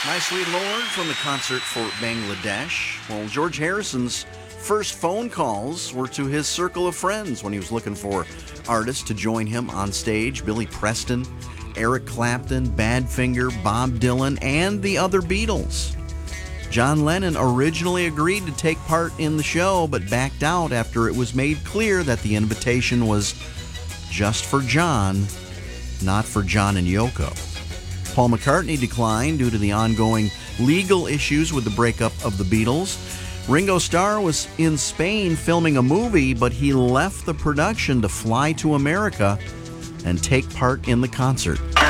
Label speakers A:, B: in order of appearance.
A: Nicely lowered from the concert for Bangladesh. Well, George Harrison's first phone calls were to his circle of friends when he was looking for artists to join him on stage. Billy Preston, Eric Clapton, Badfinger, Bob Dylan, and the other Beatles. John Lennon originally agreed to take part in the show, but backed out after it was made clear that the invitation was just for John, not for John and Yoko. Paul McCartney declined due to the ongoing legal issues with the breakup of the Beatles. Ringo Starr was in Spain filming a movie, but he left the production to fly to America and take part in the concert.